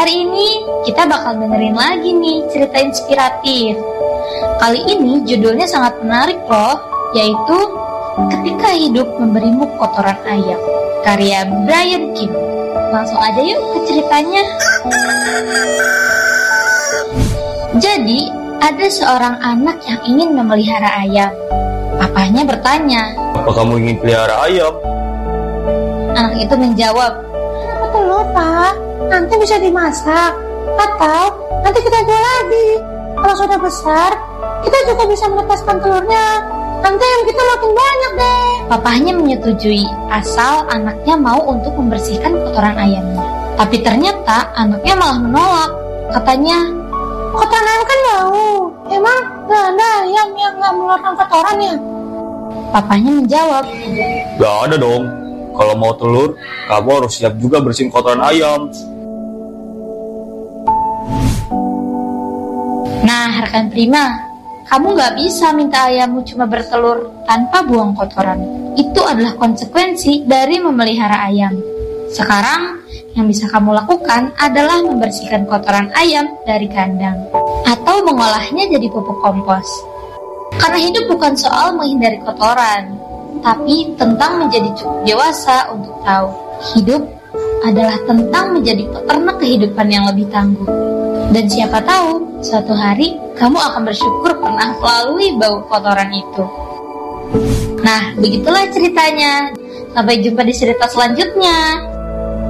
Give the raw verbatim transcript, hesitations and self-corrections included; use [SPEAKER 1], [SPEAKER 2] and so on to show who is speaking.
[SPEAKER 1] Hari ini kita bakal dengerin lagi nih cerita inspiratif. Kali ini judulnya sangat menarik loh, yaitu Ketika Hidup Memberimu Kotoran Ayam, karya Brian Kim. Langsung aja yuk ke ceritanya. Jadi, ada seorang anak yang ingin memelihara ayam. Papahnya bertanya,
[SPEAKER 2] "Apa kamu ingin pelihara ayam?"
[SPEAKER 1] Anak itu menjawab,
[SPEAKER 3] "Telur, Pak, nanti bisa dimasak, atau nanti kita jual lagi. Kalau sudah besar, kita juga bisa menetaskan telurnya. Nanti ayam kita makin banyak deh."
[SPEAKER 1] Papahnya menyetujui, asal anaknya mau untuk membersihkan kotoran ayamnya. Tapi ternyata anaknya malah menolak. Katanya,
[SPEAKER 3] "Kotoran ayam kan bau. Emang gak ada ayam yang gak mengeluarkan kotorannya?"
[SPEAKER 1] Papahnya menjawab,
[SPEAKER 2] "Gak ada dong. Kalau mau telur, kamu harus siap juga bersihin kotoran ayam."
[SPEAKER 1] Nah, rekan prima, kamu gak bisa minta ayammu cuma bertelur tanpa buang kotoran. Itu adalah konsekuensi dari memelihara ayam. Sekarang, yang bisa kamu lakukan adalah membersihkan kotoran ayam dari kandang atau mengolahnya jadi pupuk kompos. Karena hidup bukan soal menghindari kotoran, tapi tentang menjadi cukup dewasa untuk tahu hidup adalah tentang menjadi peternak kehidupan yang lebih tangguh. Dan siapa tahu, suatu hari kamu akan bersyukur pernah melalui bau kotoran itu. Nah, begitulah ceritanya. Sampai jumpa di cerita selanjutnya.